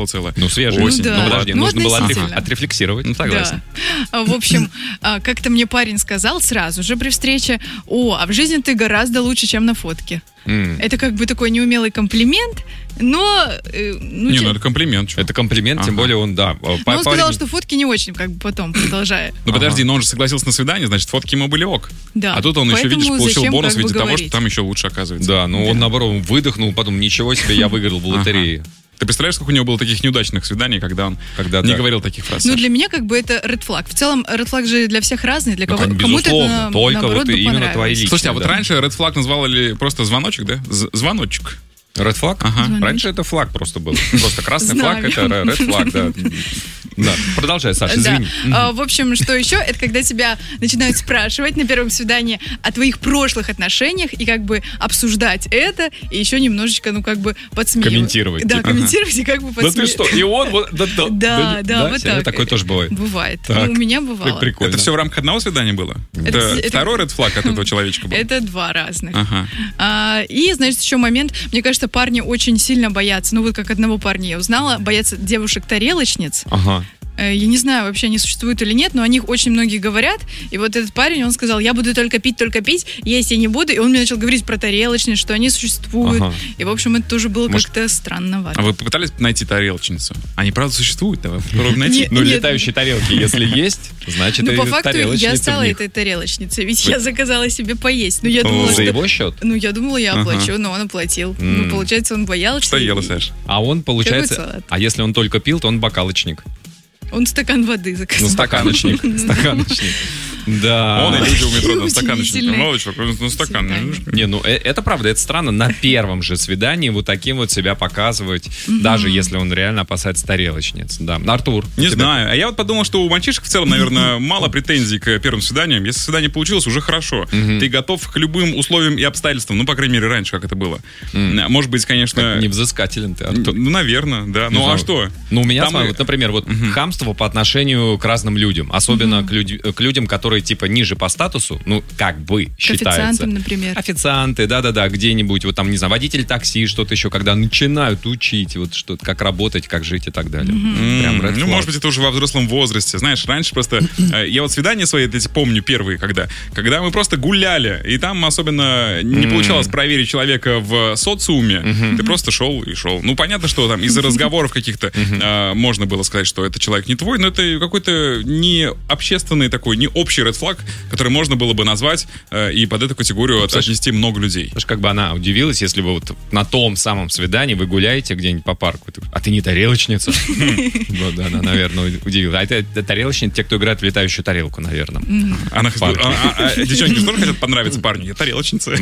прошло целое. Ну, свежее. Осень. да. Ну, подожди, нужно было относительно. отрефлексировать. Ну, согласен. Да. В общем, как-то мне парень сказал сразу же при встрече: а в жизни ты гораздо лучше, чем на фотке. Это как бы такой неумелый комплимент, но... это комплимент. Чё? Это комплимент, тем более он, да. Но он сказал, что фотки не очень, как бы потом, продолжая. Ну подожди, но он же согласился на свидание, значит, фотки ему были ок. Да. А тут он еще, видишь, получил бонус в виде того, что там еще лучше оказывается. Да, ну он, наоборот, выдохнул, потом, ничего себе, я выиграл в лотерее. Ты представляешь, сколько у него было таких неудачных свиданий, когда он не говорил таких фраз? Ну, для меня как бы это red flag. В целом, red flag же для всех разный, для кого-то безусловно, это, только наоборот, вот бы именно понравилось. твои личные. Слушайте, а вот раньше red flag называли просто звоночек, да? Звоночек. Red flag? Ага. Раньше это флаг просто был. Просто красный флаг, это red flag, да. Да, продолжай, Саша, извини. В общем, что еще, это когда тебя начинают спрашивать на первом свидании о твоих прошлых отношениях и как бы обсуждать это, и еще немножечко, подсмеивать. Комментировать. Да, комментировать и как бы подсмеивать. Да ты что, и он вот... Да, вот так. Такое тоже бывает. Бывает. У меня бывало. Прикольно. Это все в рамках одного свидания было? Это второй red flag от этого человечка был? Это два разных. Ага. И, значит, еще момент, мне кажется, парни очень сильно боятся, вот как одного парня я узнала, боятся девушек-тарелочниц. Ага. Я не знаю, вообще они существуют или нет, но о них очень многие говорят. И вот этот парень, он сказал: я буду только пить, есть я не буду. И он мне начал говорить про тарелочниц, что они существуют. Ага. И, в общем, это тоже было как-то странновато. А вы попытались найти тарелочницу? Они, правда, существуют? Давай попробуем найти. Ну, летающие тарелки, если есть, значит, по факту тарелочница я стала в них. этой тарелочницей, ведь я заказала себе поесть. Но я думала, За его счет? Ну, я думала, я оплачу, но он оплатил. Ну, получается, он боялся. Что ела, Саш? А он, получается... Какой салат? А если он только пил, то он бокалочник. Он стакан воды заказал. Ну, стаканочник. Стаканочник. Да. Он и люди у метро на стаканочник. Удивительный. Молодец, на стакан. Не, ну это правда, это странно. На первом же свидании вот таким вот себя показывать, даже если он реально опасается тарелочниц. Да. Артур. Не знаю. А я вот подумал, что у мальчишек в целом, наверное, мало претензий к первым свиданиям. Если свидание получилось, уже хорошо. Ты готов к любым условиям и обстоятельствам. Ну, по крайней мере, раньше, как это было. Может быть, конечно... Невзыскателен ты, Артур. Ну, наверное, да. Ну, а что? Ну, у меня, смотри, вот, например, вот хамство по отношению к разным людям. Особенно к людям, которые типа ниже по статусу, ну, как бы считается. Официантам, например. Официанты, да-да-да, где-нибудь, вот там, не знаю, водитель такси, что-то еще, когда начинают учить, вот что-то, как работать, как жить и так далее. Прям red Ну, flag. может быть, это уже во взрослом возрасте. Знаешь, раньше просто... Я вот свидания свои, эти помню, первые, когда мы просто гуляли, и там особенно не получалось проверить человека в социуме, ты просто шел и шел. Ну, понятно, что там из-за разговоров каких-то можно было сказать, что это человек не твой, но это какой-то не общественный такой, не общий red flag, который можно было бы назвать и под эту категорию отнести много людей. Потому что как бы она удивилась, если вы вот на том самом свидании вы гуляете где-нибудь по парку. А ты не тарелочница? Вот, да, она, наверное, удивилась. А это тарелочница, те, кто играет в летающую тарелку, наверное. Девчонки же тоже хотят понравиться парню. Я тарелочница.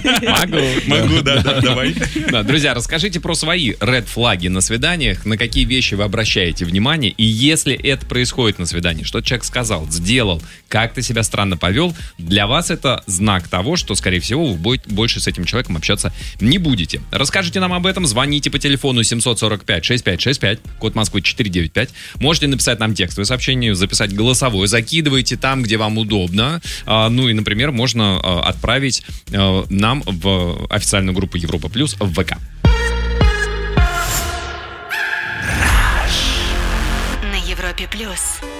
Могу, да, давай. Друзья, расскажите про свои ред-флаги на свиданиях, на какие вещи вы обращаете внимание, и если это происходит на свидании, что человек сказал, сделал, как-то себя странно повел, для вас это знак того, что, скорее всего, вы больше с этим человеком общаться не будете. Расскажите нам об этом, звоните по телефону 745-6565, код Москвы 495. Можете написать нам текстовое сообщение, записать голосовое, закидывайте там, где вам удобно. Ну и, например, можно отправить нам в официальную группу Европа Плюс в ВК. На Европе Плюс.